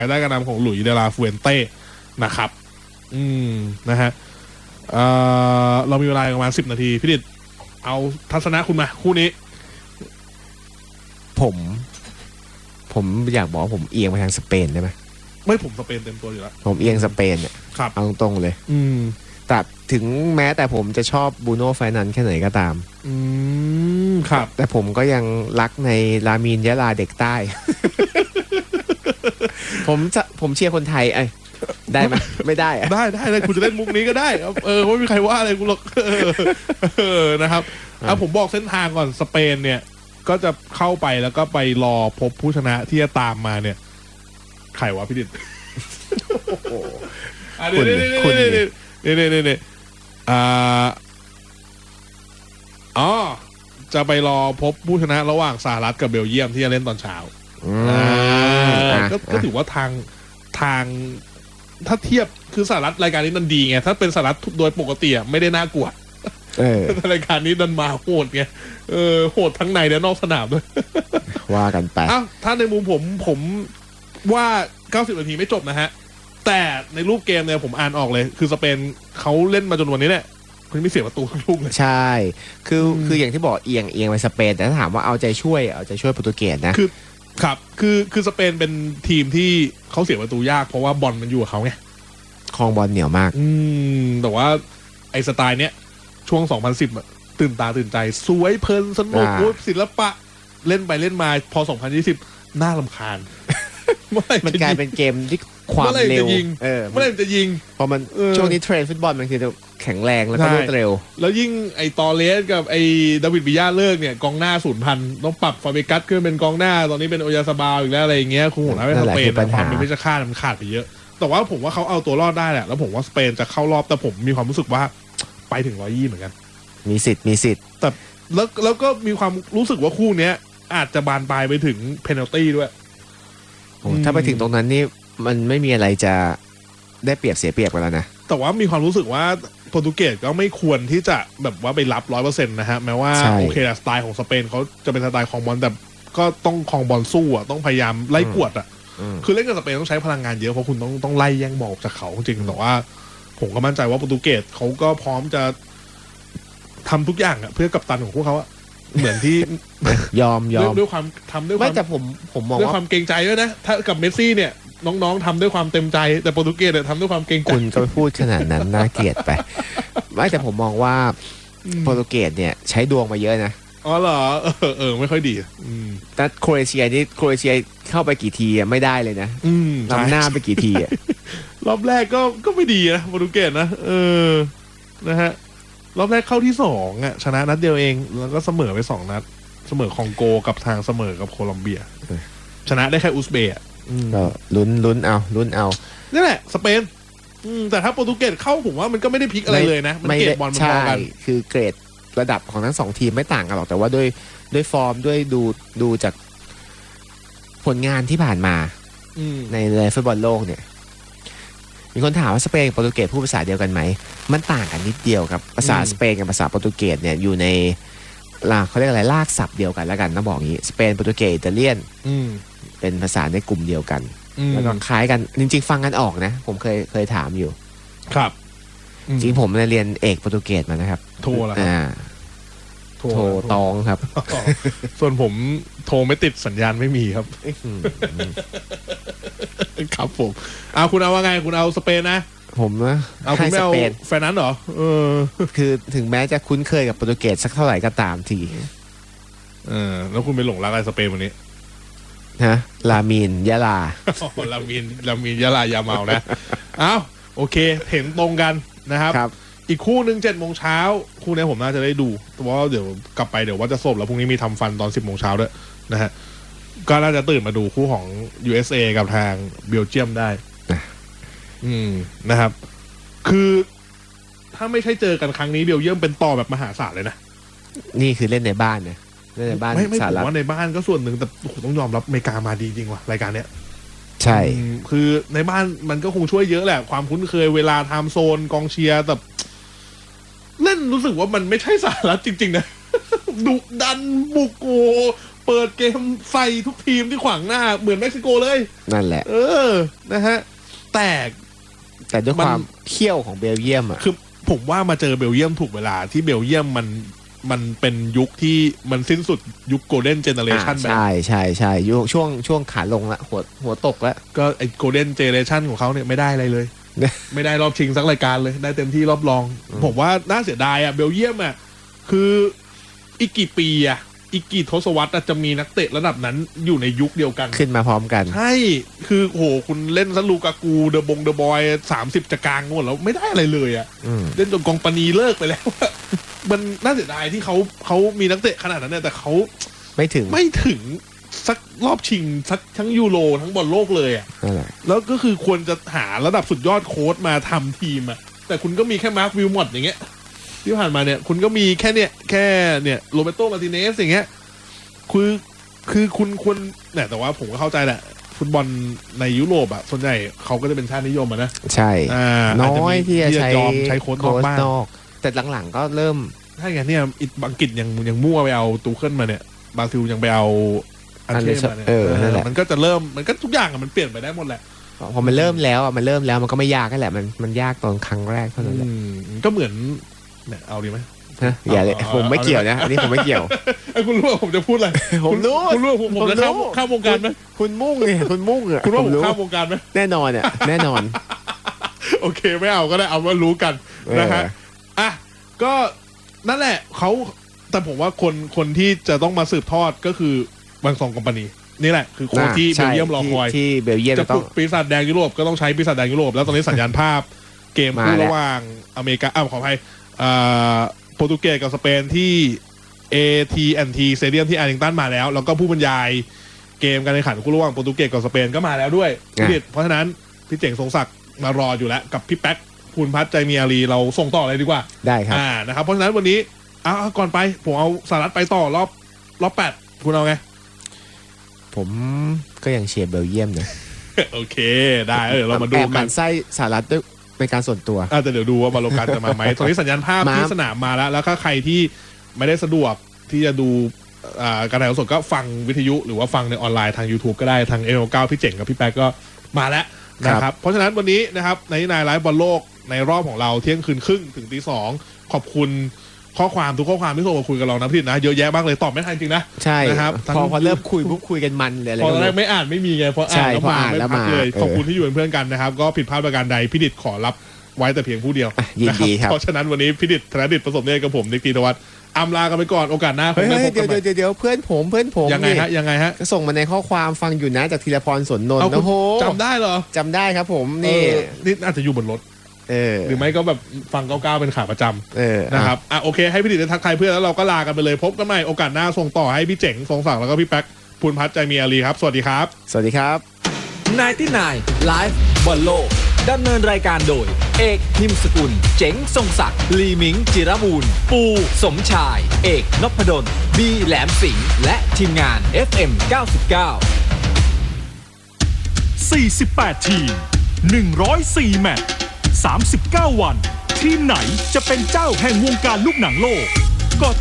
ได้การนำของหลุยส์เดลาฟูเอนเต้นะครับนะฮะเรามีเวลาประมาณ10 นาทีพี่ดิษเอาทัศนะคุณมาคู่นี้ผมอยากบอกผมเอียงไปทางสเปนได้ไหมไม่ผมสเปนเต็มตัวอยู่แล้วผมเอียงสเปนเนี่ยเอาตรงๆเลยแต่ถึงแม้แต่ผมจะชอบบูโน่ เฟร์นันด์แค่ไหนก็ตามครับแต่ผมก็ยังรักในลามีน ยะลาเด็กใต้ ผมเชียร์คนไทยได้ไหมไม่ได้อะได้คุณจะเล่นมุกนี้ก็ได้ไม่มีใครว่าอะไรกูหรอกนะครับผมบอกเส้นทางก่อนสเปนเนี่ยก็จะเข้าไปแล้วก็ไปรอพบผู้ชนะที่จะตามมาเนี่ยใครวะพี่ดิษคุณนี่จะไปรอพบผู้ชนะระหว่างสหรัฐกับเบลเยียมที่จะเล่นตอนเช้าก็ถือว่าทางถ้าเทียบคือสหรัฐรายการนี้มันดีไงถ้าเป็นสหรัฐโดยปกติไม่ได้น่ากลัวรายการนี้ดันมาโหดไงโหดทั้งในและนอกสนามด้วยว่ากันไปถ้าในมุมผมว่า90 นาทีไม่จบนะฮะแต่ในรูปเกมเนี่ยผมอ่านออกเลยคือสเปนเขาเล่นมาจนวันนี้เนี่ยมันไม่เสียประตูทั้งลูกเลยใช่คืออย่างที่บอกเอียงไปสเปนแต่ถ้าถามว่าเอาใจช่วยโปรตุเกสนะครับคือสเปนเป็นทีมที่เขาเสียประตูยากเพราะว่าบอลมันอยู่กับเขาไงครองบอลเหนียวมากแต่ว่าไอ้สไตล์เนี้ยช่ววง2010ตื่นตาตื่นใจสวยเพลินสนุกศิลปะเล่นไปเล่นมาพอ2020น่ารำคาญมันกลายเป็นเกมที่ความเร็วเมื่อไหร่จะยิงพอมันช่วงนี้เทรนด์ฟุตบอลมันคือแข็งแรงแล้วก็รวดเร็วแล้วยิ่งไอ้ตอเลสกับไอ้ดาวิดบิยาเลิกเนี่ยกองหน้า0,000ต้องปรับฟาเบกัสขึ้นเป็นกองหน้าตอนนี้เป็นโอยาซาบาลอีกแล้วอะไรอย่างเงี้ยคงหัวหน้าไม่สเปนความเป็นเพชรฆาตมันขาดไปเยอะแต่ว่าผมว่าเขาเอาตัวรอดได้แหละแล้วผมว่าสเปนจะเข้ารอบแต่ผมมีความรู้สึกว่าไปถึง120เหมือนกันมีสิทธิ์แต่แล้วก็มีความรู้สึกว่าคู่เนี้ยอาจจะบานปลายไปถึงเพนัลตี้ด้วยถ้าไปถึงตรงนั้นนี่มันไม่มีอะไรจะได้เปรียบเสียเปรียบกันแล้วนะแต่ว่ามีความรู้สึกว่าโปรตุเกสก็ไม่ควรที่จะแบบว่าไปรับ 100% นะฮะแม้ว่าโอเคสไตล์ของสเปนเขาจะเป็นสไตล์ของบอลแต่ก็ต้องครองบอลสู้อ่ะต้องพยายามไล่กวดอ่ะคือเล่นกับสเปนต้องใช้พลังงานเยอะเพราะคุณต้องไล่แย่งบอลจากเขาจริงแต่ว่าผมก็มั่นใจว่าโปรตุเกสเขาก็พร้อมจะทำทุกอย่างอ่ะเพื่อกัปตันของพวกเขาอ่ะเหมือนที่ยอมด้วยความทำด้วยความไม่แต่ผมมองว่าด้วยความเกรงใจด้วยนะถ้ากับเมสซี่เนี่ยน้องๆทำด้วยความเต็มใจแต่โปรตุเกสเนี่ยทำด้วยความเกรงใจคุณก็ไปพูดขนาดนั้นน่าเกลียดไปไม่แต่ผมมองว่าโปรตุเกสเนี่ยใช้ดวงมาเยอะนะอ๋อเหรอไม่ค่อยดีแต่โครเอเชียเข้าไปกี่ทีไม่ได้เลยนะนำหน้าไปกี่ทีรอบแรกก็ไม่ดีนะโปรตุเกสนะนะฮะรอบแรกเข้าที่2ชนะนัดเดียวเองแล้วก็เสมอไป2 นัดเสมอคองโกกับทางเสมอกับโคลอมเบียชนะได้แค่อุซเบย์ก็ลุ้นเอานี่แหละสเปนแต่ถ้าโปรตุเกสเข้าผมว่ามันก็ไม่ได้พลิกอะไรเลยนะมันเกรดบอลมันพอกันคือเกรดระดับของทั้ง2ทีมไม่ต่างกันหรอกแต่ว่าด้วยฟอร์มด้วยดูจากผลงานที่ผ่านมาในฟุตบอลโลกเนี่ยมีคนถามว่าสเปนกับโปรตุเกสพูดภาษาเดียวกันไหมมันต่างกันนิดเดียวครับภาษาสเปนกับภาษาโปรตุเกสเนี่ยอยู่ในเขาเรียกอะไรลากศัพท์เดียวกันแล้วกันต้องบอกงี้สเปนโปรตุเกสอิตาเลียนเป็นภาษาในกลุ่มเดียวกันแล้วก็คล้ายกันจริงๆฟังกันออกนะผมเคยถามอยู่ครับจริงผมเรียนเอกโปรตุเกสมานะครับโทรแล้วโทรตองครับส่วนผมโทรไม่ติดสัญญาณไม่มีครับครับผมคุณเอาว่าไงคุณเอาสเปนนะผมนะเอาคุณไม่เอาแฟนนั้นเหรอคือถึงแม้จะคุ้นเคยกับโปรตุเกสสักเท่าไหร่ก็ตามทีแล้วคุณไปหลงรักอะไรสเปนวันนี้ฮะลามีนยะลาลามีนยะลายาเมานะโอเคเห็นตรงกันนะครับอีกคู่หนึ่ง7 โมงเช้าคู่นี้ผมน่าจะได้ดูเพราะว่าเดี๋ยวกลับไปเดี๋ยวว่าจะสบแล้วพรุ่งนี้มีทำฟันตอน10 โมงเช้าด้วยนะฮะก็น่าจะตื่นมาดูคู่ของ USA กับทางเบลเยียมได้นะครับคือถ้าไม่ใช่เจอกันครั้งนี้เบลเยียมเป็นต่อแบบมหาศาลเลยนะนี่คือเล่นในบ้านนะเล่นในบ้านไม่ผมว่าในบ้านก็ส่วนหนึ่งแต่ต้องยอมรับอเมริกามาดีจริงว่ะรายการเนี้ยใช่คือในบ้านมันก็คงช่วยเยอะแหละความคุ้นเคยเวลาไทม์โซนกองเชียร์แต่เล่นรู้สึกว่ามันไม่ใช่สหรัฐจริงๆนะดุดันบุกโกเปิดเกมใส่ทุกทีมที่ขวางหน้าเหมือนเม็กซิโกเลยนั่นแหละนะฮะแต่ด้วยความเขี้ยวของเบลเยียมอ่ะคือผมว่ามาเจอเบลเยียมถูกเวลาที่เบลเยียมมันเป็นยุคที่มันสิ้นสุดยุคโกลเด้นเจเนอเรชันแบบใช่ยุคช่วงขาลงละหัวตกละก็ไอ้โกลเด้นเจเนอเรชันของเขาเนี่ยไม่ได้อะไรเลย ไม่ได้รอบชิงสักรายการเลยได้เต็มที่รอบรองผมว่าน่าเสียดายอ่ะเบลเยียมอ่ะคืออีกกี่ปีอ่ะอีกกี่ทศวรรษจะมีนักเตะระดับนั้นอยู่ในยุคเดียวกันขึ้นมาพร้อมกันใช่คือโหคุณเล่นซะลูกากูเดอะบอย30จะกลางหมดแล้วไม่ได้อะไรเลยอ่ะเล่นจนกองปานีเลิกไปแล้วมันน่าเสียดายที่เขามีนักเตะขนาดนั้นเนี่ยแต่เขาไม่ถึงสักรอบชิงสักทั้งยูโรทั้งบอลโลกเลยอ่ะแล้วก็คือควรจะหาระดับสุดยอดโค้ชมาทำทีมอ่ะแต่คุณก็มีแค่มาร์ควิลมอตอย่างเงี้ยที่ผ่านมาเนี่ยคุณก็มีแค่เนี่ยโรเบโตมาร์ติเนสอย่างเงี้ยคือคุณควรเนี่ยแต่ว่าผมก็เข้าใจแหละฟุตบอลในยุโรปอ่ะส่วนใหญ่เขาก็จะเป็นชาตินิยมนะใช่น้อยที่จะใช้โค้ชนอกบ้างแต่หลังๆก็เริ่มถ้าอย่างเนี่ยอังกฤษยังมั่วไปเอาตูเคิลมาเนี่ยบราซิลยังไปเอาอันเช่มาเนี่ยมันก็จะเริ่มมันก็ทุกอย่างมันเปลี่ยนไปได้หมดแหละพอมันเริ่มแล้วมันก็ไม่ยากนั่นแหละมันยากตอนครั้งแรกเท่านั้นแหละก็เหมือนเนี่ยเอาดีไหมอย่าเลยผมไม่เกี่ยวนะอันนี้ผมไม่เกี่ยวคุณรู้ว่าผมจะพูดอะไรผมรู้คุณรู้ผมจะข้ามวงการไหมคุณมุ่งอ่ะคุณว่าผมข้ามวงการไหมแน่นอนอ่ะแน่นอนโอเคไม่เอาก็ได้เอาว่ารู้กันนะฮะอ่ะก็นั่นแหละเขาแต่ผมว่าคนที่จะต้องมาสืบทอดก็คือบางซองคอมพานีนี่แหละคือโค้ชที่เบลเยียมรอคอยที่เบลเยียมจะปลุกปีศาจแดงยุโรปก็ต้องใช้ปีศาจแดงยุโรปแล้วตอนนี้สัญญาณภาพเกมคู่ระหว่างอเมริกาขออภัยโปรตุเกสกับสเปนที่ AT&T Stadium ที่อาร์ลิงตันมาแล้วก็ผู้บรรยายเกมการแข่งขันคู่ระหว่างโปรตุเกสกับสเปนก็มาแล้วด้วยเพราะฉะนั้นพี่เจ๋งทรงศักดิ์มารออยู่แล้วกับพี่แป๊กภูลพัฒน์ใจมีอารีเราส่งต่อเลยดีกว่าได้ครับนะครับเพราะฉะนั้นวันนี้ก่อนไปผมเอาสหรัฐไปต่อรอบ8คุณเอาไงผมก็ยังเชียร์เบลเยียมนะโอเคได้เรามาดูกันไส้สหรัฐด้วยเป็นการส่วนตัวแต่เดี๋ยวดูว่าบอลโลกันจะมาไหมตอนนี้สัญญาณภาพที่สนามมาแล้วก็ใครที่ไม่ได้สะดวกที่จะดูการถ่ายทอดสดก็ฟังวิทยุหรือว่าฟังในออนไลน์ทาง YouTube ก็ได้ทาง L9 พี่เจ๋งกับพี่แป๊กก็มาแล้วนะครับเพราะฉะนั้นวันนี้นะครับในนายไลฟ์บอลโลกในรอบของเราเที่ยงคืนครึ่งถึงตี 2ขอบคุณข้อความทุกข้อความที่ส่งมาคุยกับเรานะพี่นะเยอะแยะมากเลยตอบไม่ทันจริงนะใช่นะครับพอเริ่มคุยกันมันเลยพอแรกไม่อ่านไม่มีไงพออ่านแล้วมาไม่พักเลยขอบคุณที่อยู่เป็นเพื่อนกันนะครับก็ผิดพลาดประการใดพี่ดิษขอรับไว้แต่เพียงผู้เดียวยินดีครับเพราะฉะนั้นวันนี้พี่ดิษธนดิษประสบเนตรกับผมนิกธีรวัฒน์อำลากันไปก่อนโอกาสหน้าคงได้พบกันใหม่เดี๋ยวเพื่อนผมยังไงฮะก็ส่งมาในข้อความฟังอยู่นะจากธีรพรสนนนท์โอ้โหจำได้เหรอจำได้ครับผมนี่อาจจะอยู่บนรถหรือไม่ก็แบบฟังก้าวเป็นขาประจำนะครับโอเคให้พี่ดิษทักทายเพื่อนแล้วเราก็ลากันไปเลยพบกันใหม่โอกาสหน้าส่งต่อให้พี่เจ๋งทรงศักดิ์แล้วก็พี่แป๊กภูลพัฒน์ใจมีอารีครับสวัสดีครับสวัสดีครับ 99 Live บอลโลกดำเนินรายการโดยเอกหิมสกุลเจ๋งทรงศักดิ์ลีมิงจิรบูรณ์ปูสมชายเอกนพดลบีแหลมสิงห์และทีมงาน FM 99 48 ทีม 104 แมตช์ 39 วันทีมไหนจะเป็นเจ้าแห่งวงการลูกหนังโลก